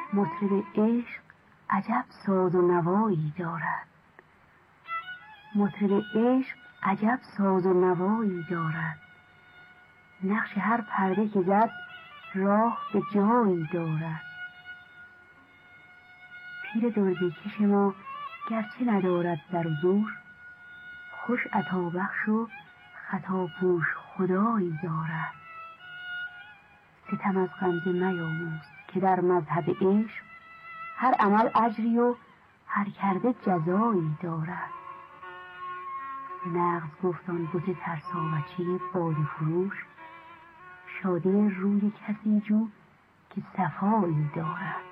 مطرب عشق عجب ساز و نوایی دارد. مطرب عشق عجب ساز و نوایی دارد. نقش هر پرده که زد راه به جایی دارد. پیر درد کش ما گرچه ندارد در و زور، خوش عطابخش و خطاپوش خدایی دارد. ستم از غمزه میاموز که در مذهب عشق هر عمل اجری و هر کرده جزایی دارد. نغز گفت آن بت ترسابچه باده فروش، شاده روی کسی جو که صفایی دارد.